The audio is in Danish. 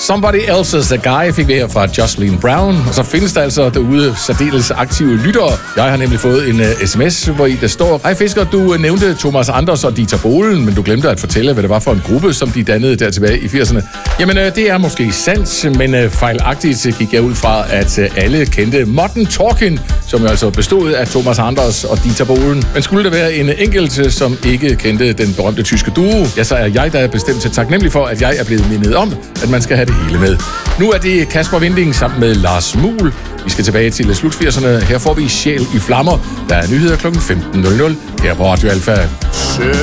Somebody Else's a Guy fik vi her fra Jocelyn Brown. Og så findes der altså derude særdeles aktive lyttere. Jeg har nemlig fået en sms, hvor i der står: Hej Fisker, du nævnte Thomas Anders og Dieter Bohlen, men du glemte at fortælle, hvad det var for en gruppe, som de dannede der tilbage i 80'erne. Jamen, det er måske sandt, men fejlagtigt gik jeg ud fra, at alle kendte Modern Talking, som jo altså bestod af Thomas Anders og Dieter Bohlen. Men skulle der være en enkelt, som ikke kendte den berømte tyske duo, ja, så er jeg da bestemt taknemmelig for, at jeg er blevet mindet om, at man skal have det hele med. Nu er det Kasper Winding sammen med Lars Muhl. Vi skal tilbage til slut 80'erne. Her får vi Sjæl i flammer. Der er nyheder kl. 15.00 her på Radio Alfa.